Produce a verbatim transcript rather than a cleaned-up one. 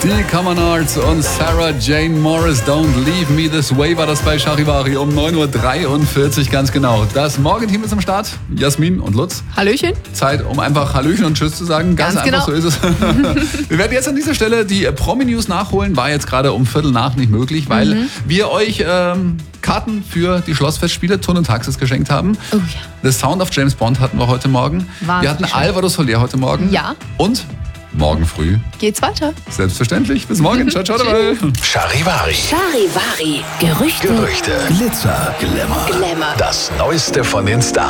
Die Common Arts und Sarah Jane Morris, Don't Leave Me This Way, war das bei Charivari um neun Uhr dreiundvierzig ganz genau. Das Morgenteam ist am Start, Jasmin und Lutz. Hallöchen. Zeit, um einfach Hallöchen und Tschüss zu sagen. Ganz, Ganz einfach, genau. so ist es. Wir werden jetzt an dieser Stelle die Promi-News nachholen. War jetzt gerade um Viertel nach nicht möglich, weil mhm. wir euch ähm, Karten für die Schlossfestspiele Thun und Taxis geschenkt haben. Oh ja. The Sound of James Bond hatten wir heute Morgen. Wahnsinn. Wir hatten Alvaro Soler heute Morgen. Ja. Und morgen früh geht's weiter. Selbstverständlich. Bis morgen. Ciao, ciao dabei. Charivari. Charivari. Gerüchte. Gerüchte. Glitzer. Glamour. Glamour. Das Neueste von den Stars.